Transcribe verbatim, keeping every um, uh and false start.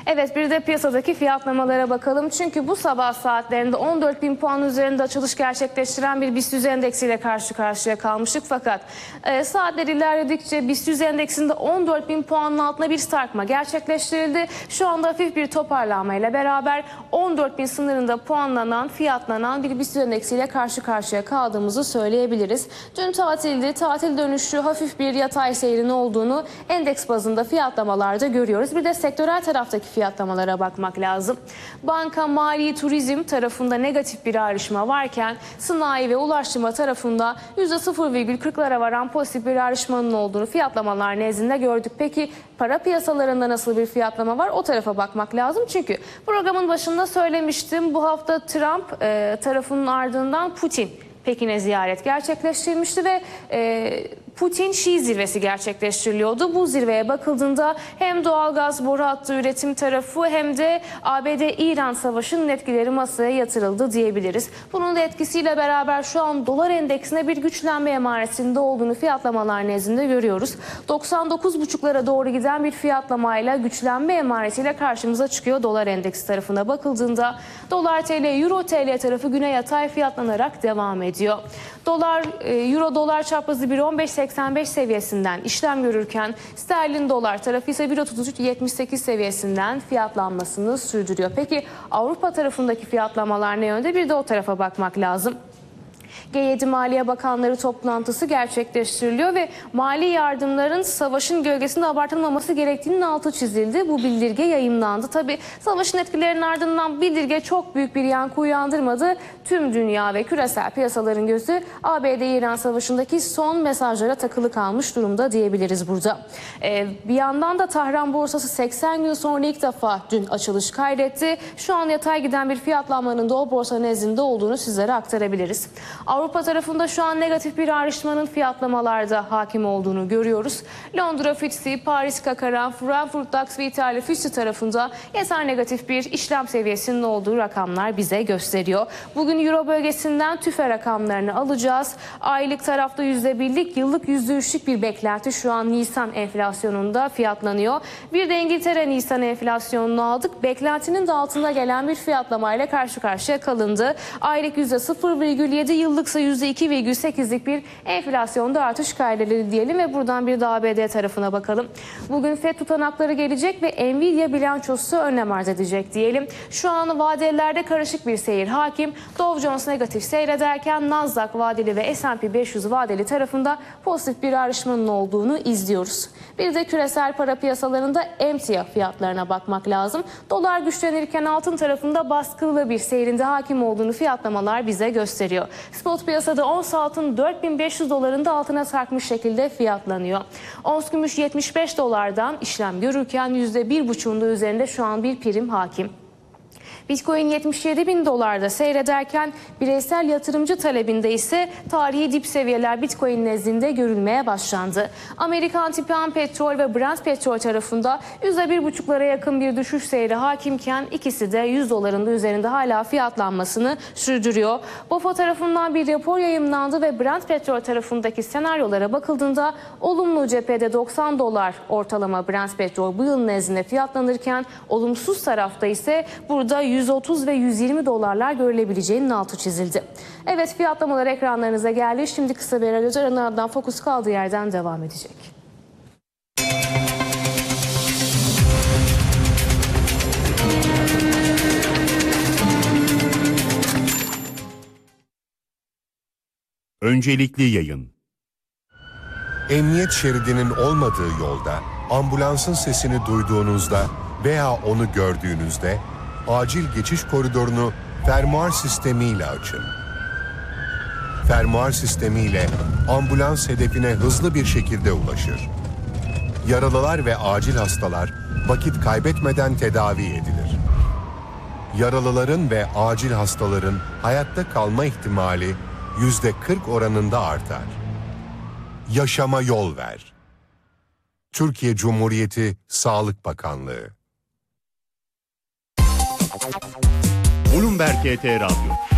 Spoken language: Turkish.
Evet, bir de piyasadaki fiyatlamalara bakalım. Çünkü bu sabah saatlerinde on dört bin puan üzerinde açılış gerçekleştiren bir BIST yüz endeksiyle karşı karşıya kalmıştık. Fakat e, saatler ilerledikçe BIST yüz endeksinde on dört bin puanın altına bir sarkma gerçekleştirildi. Şu anda hafif bir toparlanma ile beraber on dört bin sınırında puanlanan, fiyatlanan bir BIST yüz endeksiyle karşı karşıya kaldığımızı söyleyebiliriz. Dün tatildi. Tatil dönüşü hafif bir yatay seyrin olduğunu endeks bazında fiyatlamalarda görüyoruz. Bir de sektörel taraftaki fiyatlamalara bakmak lazım. Banka, mali, turizm tarafında negatif bir ayrışma varken sanayi ve ulaştırma tarafında yüzde sıfır virgül kırklara varan pozitif bir ayrışmanın olduğunu fiyatlamalar nezdinde gördük. Peki para piyasalarında nasıl bir fiyatlama var? O tarafa bakmak lazım. Çünkü programın başında söylemiştim. Bu hafta Trump e, tarafının ardından Putin Pekin'e ziyaret gerçekleştirmişti ve e, Putin-Şii zirvesi gerçekleştiriliyordu. Bu zirveye bakıldığında hem doğalgaz boru hattı üretim tarafı hem de A B D-İran savaşının etkileri masaya yatırıldı diyebiliriz. Bunun da etkisiyle beraber şu an dolar endeksinde bir güçlenme emaresinde olduğunu fiyatlamalar nezdinde görüyoruz. doksan dokuz buçuklara doğru giden bir fiyatlamayla güçlenme emaresiyle karşımıza çıkıyor dolar endeksi tarafına bakıldığında. Dolar T L, Euro T L tarafı güne yatay fiyatlanarak devam ediyor. Dolar, Euro dolar çarpazı bir on beş seksen beş seviyesinden işlem görürken sterlin dolar tarafı ise bir otuz üç yetmiş sekiz seviyesinden fiyatlanmasını sürdürüyor. Peki Avrupa tarafındaki fiyatlamalar ne yönde? Bir de o tarafa bakmak lazım. G yedi Maliye Bakanları toplantısı gerçekleştiriliyor ve mali yardımların savaşın gölgesinde abartılmaması gerektiğinin altı çizildi. Bu bildirge yayımlandı. Tabii savaşın etkilerinin ardından bildirge çok büyük bir yankı uyandırmadı. Tüm dünya ve küresel piyasaların gözü A B D-İran savaşındaki son mesajlara takılı kalmış durumda diyebiliriz burada. Ee, bir yandan da Tahran borsası seksen gün sonra ilk defa dün açılış kaydetti. Şu an yatay giden bir fiyatlanmanın da o borsa nezdinde olduğunu sizlere aktarabiliriz. Avrupa tarafında şu an negatif bir ayrışmanın fiyatlamalarda hakim olduğunu görüyoruz. Londra F T S E, Paris C A C Aran, Frankfurt DAX ve İtalya F T S E tarafında yatay negatif bir işlem seviyesinin olduğu rakamlar bize gösteriyor. Bugün Euro bölgesinden tüfe rakamlarını alacağız. Aylık tarafta yüzde birlik, yıllık yüzde üçlük bir beklenti şu an Nisan enflasyonunda fiyatlanıyor. Bir de İngiltere Nisan enflasyonunu aldık. Beklentinin de altında gelen bir fiyatlamayla karşı karşıya kalındı. Aylık yüzde sıfır virgül yedi, yıllıksa yüzde iki virgül sekizlik bir enflasyonda artış kaydedildi diyelim ve buradan bir de A B D tarafına bakalım. Bugün F E D tutanakları gelecek ve Nvidia bilançosu önem arz edecek diyelim. Şu an vadelilerde karışık bir seyir hakim. Dow Jones negatif seyrederken Nasdaq vadeli ve S and P beş yüz vadeli tarafında pozitif bir ayrışmanın olduğunu izliyoruz. Bir de küresel para piyasalarında emtia fiyatlarına bakmak lazım. Dolar güçlenirken altın tarafında baskılı bir seyrinde hakim olduğunu fiyatlamalar bize gösteriyor. Spot piyasada ons altın dört bin beş yüz dolarında altına sarkmış şekilde fiyatlanıyor. Ons gümüş yetmiş beş dolardan işlem görürken yüzde bir buçuğunda üzerinde şu an bir prim hakim. Bitcoin yetmiş yedi bin dolarda seyrederken bireysel yatırımcı talebinde ise tarihi dip seviyeler Bitcoin nezdinde görülmeye başlandı. Amerikan tipi petrol ve Brent petrol tarafında yüzde bir buçuklara yakın bir düşüş seyri hakimken ikisi de yüz doların da üzerinde hala fiyatlanmasını sürdürüyor. B O F A tarafından bir rapor yayımlandı ve Brent petrol tarafındaki senaryolara bakıldığında olumlu cephede doksan dolar ortalama Brent petrol bu yıl nezdinde fiyatlanırken olumsuz tarafta ise burada yüz otuz ve yüz yirmi dolarlar görülebileceğinin altı çizildi. Evet, fiyatlamalar ekranlarınıza geldi. Şimdi kısa bir ara özel ardından Fokus kaldığı yerden devam edecek. Öncelikli yayın. Emniyet şeridinin olmadığı yolda ambulansın sesini duyduğunuzda veya onu gördüğünüzde acil geçiş koridorunu fermuar sistemiyle açın. Fermuar sistemiyle ambulans hedefine hızlı bir şekilde ulaşır. Yaralılar ve acil hastalar vakit kaybetmeden tedavi edilir. Yaralıların ve acil hastaların hayatta kalma ihtimali yüzde kırk oranında artar. Yaşama yol ver. Türkiye Cumhuriyeti Sağlık Bakanlığı. Bloomberg H T Radyo.